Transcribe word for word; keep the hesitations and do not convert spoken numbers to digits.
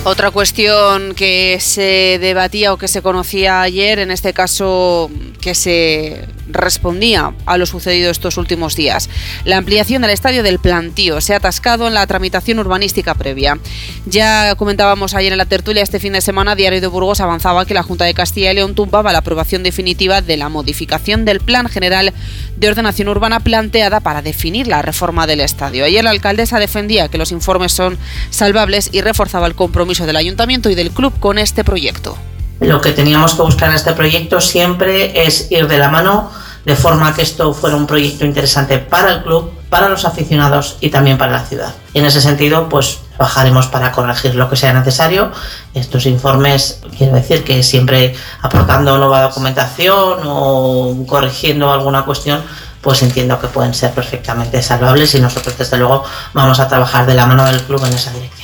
Otra cuestión que se debatía o que se conocía ayer, en este caso que se respondía a lo sucedido estos últimos días. La ampliación del estadio del Plantío se ha atascado en la tramitación urbanística previa. Ya comentábamos ayer en la tertulia, este fin de semana Diario de Burgos avanzaba que la Junta de Castilla y León tumbaba la aprobación definitiva de la modificación del Plan General de Ordenación Urbana planteada para definir la reforma del estadio. Ayer la alcaldesa defendía que los informes son salvables y reforzaba el compromiso del Ayuntamiento y del club con este proyecto. Lo que teníamos que buscar en este proyecto siempre es ir de la mano, de forma que esto fuera un proyecto interesante para el club, para los aficionados y también para la ciudad. Y en ese sentido, pues trabajaremos para corregir lo que sea necesario. Estos informes, quiero decir que siempre aportando nueva documentación o corrigiendo alguna cuestión, pues entiendo que pueden ser perfectamente salvables y nosotros desde luego vamos a trabajar de la mano del club en esa dirección.